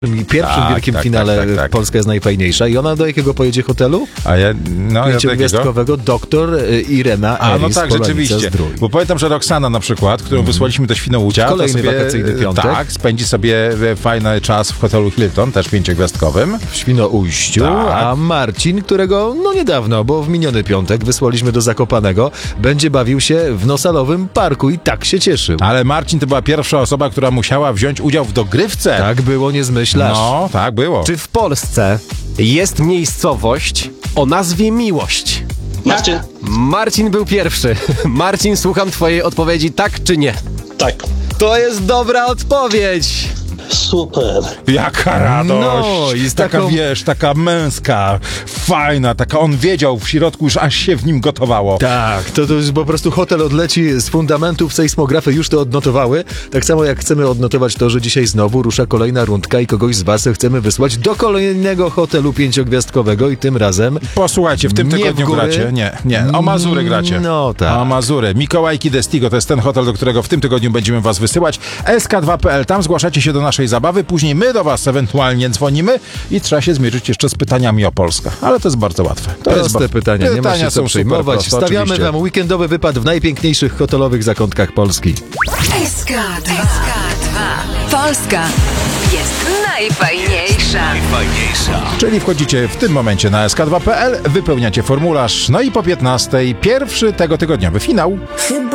pierwszym wielkim finale Polska jest najfajniejsza. I ona do jakiego pojedzie hotelu? A ja, no, pięciogwiazdkowego Doktor Irena Eris. No tak, rzeczywiście. Bo pamiętam, że Roxana na przykład, którą wysłaliśmy do Świnoujścia. Kolejny wakacyjny piątek. Tak, spędzi sobie fajny czas w hotelu Hilton, też 5-gwiazdkowym. W Świnoujściu. Tak. A Marcin, którego niedawno, bo w miniony piątek wysłaliśmy do Zakopanego, będzie bawił się w Nosalowym Parku i tak się cieszył. Ale Marcin to była pierwsza osoba, która musiała wziąć udział w dogrywce. Tak było, nie zmyślasz. No, tak było. Czy w Polsce jest miejscowość o nazwie Miłość? Marcin? Marcin był pierwszy. Marcin, słucham twojej odpowiedzi, tak czy nie? Tak. To jest dobra odpowiedź! Super. Jaka radość! No, jest taka, taką... wiesz, taka męska, fajna, taka on wiedział w środku, już aż się w nim gotowało. Tak, to już po prostu hotel odleci z fundamentów, sejsmografy już to odnotowały. Tak samo jak chcemy odnotować to, że dzisiaj znowu rusza kolejna rundka i kogoś z was chcemy wysłać do kolejnego hotelu 5-gwiazdkowego i tym razem... Posłuchajcie, w tym tygodniu gracie. Nie, o Mazury gracie. No tak. O Mazury. Mikołajki Destigo to jest ten hotel, do którego w tym tygodniu będziemy was wysyłać. SK2.pl, tam zgłaszacie się do naszej zabawy, później my do was ewentualnie dzwonimy i trzeba się zmierzyć jeszcze z pytaniami o Polskę. Ale to jest bardzo łatwe. To proste jest pytania, nie ma się co przejmować. Wstawiamy oczywiście wam weekendowy wypad w najpiękniejszych hotelowych zakątkach Polski. SK2. Polska jest najfajniejsza. Czyli wchodzicie w tym momencie na sk2.pl, wypełniacie formularz, no i po 15:00 pierwszy tego tygodniowy finał.